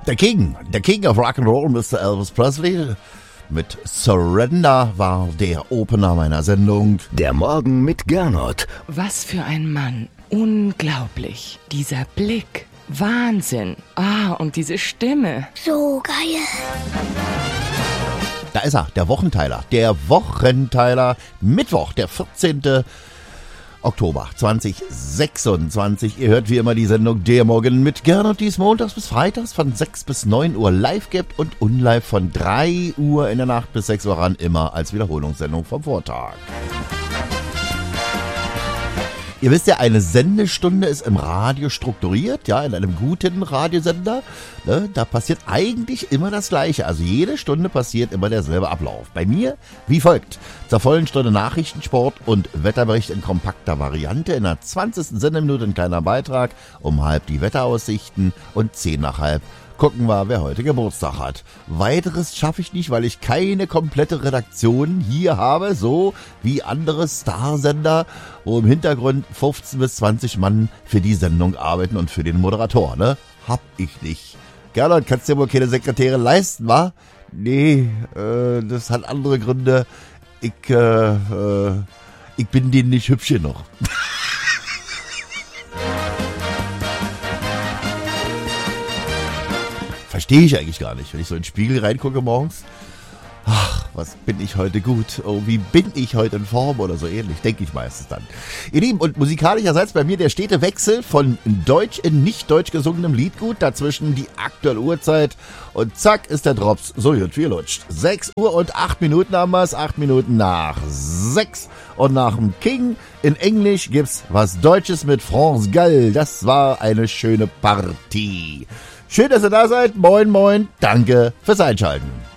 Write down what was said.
Der King of Rock'n'Roll, Mr. Elvis Presley. Mit Surrender war der Opener meiner Sendung. Der Morgen mit Gernot. Was für ein Mann. Unglaublich. Dieser Blick. Wahnsinn. Und diese Stimme. So geil. Da ist er, der Wochenteiler. Der Wochenteiler. Mittwoch, der 14. Oktober 2026. Ihr hört wie immer die Sendung Der Morgen mit Gernot, die es montags bis freitags von 6 bis 9 Uhr live gibt und unlive von 3 Uhr in der Nacht bis 6 Uhr ran, immer als Wiederholungssendung vom Vortag. Ihr wisst ja, eine Sendestunde ist im Radio strukturiert, ja, in einem guten Radiosender. Ne, da passiert eigentlich immer das Gleiche. Also jede Stunde passiert immer derselbe Ablauf. Bei mir wie folgt. Zur vollen Stunde Nachrichten, Sport und Wetterbericht in kompakter Variante. In der 20. Sendeminute ein kleiner Beitrag. Um 9:30 die Wetteraussichten und 10:30 gucken wir, wer heute Geburtstag hat. Weiteres schaffe ich nicht, weil ich keine komplette Redaktion hier habe, so wie andere Starsender, wo im Hintergrund 15 bis 20 Mann für die Sendung arbeiten und für den Moderator, ne? Hab ich nicht. Gernot, kannst du dir wohl keine Sekretärin leisten, wa? Nee, das hat andere Gründe. Ich bin denen nicht hübsch genug. Verstehe ich eigentlich gar nicht, wenn ich so in den Spiegel reingucke morgens. Ach, was bin ich heute gut? Oh, wie bin ich heute in Form oder so ähnlich, denke ich meistens dann. Ihr Lieben, und musikalischerseits bei mir der stete Wechsel von Deutsch in nicht deutsch gesungenem Liedgut, dazwischen die aktuelle Uhrzeit und zack ist der Drops so gut wie lutscht. 6 Uhr und 8 Minuten haben wir es, 8 Minuten nach 6 und nach dem King in Englisch gibt's was Deutsches mit France Gall. Das war eine schöne Partie. Schön, dass ihr da seid. Moin, moin. Danke fürs Einschalten.